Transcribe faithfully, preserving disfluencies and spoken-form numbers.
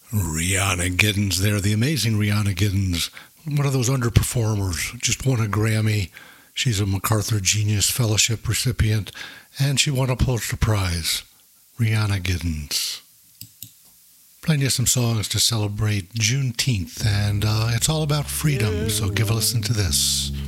Rhianna Giddens there, the amazing Rhianna Giddens, one of those underperformers, just won a Grammy. She's a MacArthur Genius Fellowship recipient, and she won a Pulitzer Prize. Rhianna Giddens. Playing you some songs to celebrate Juneteenth, and uh, it's all about freedom, so give a listen to this.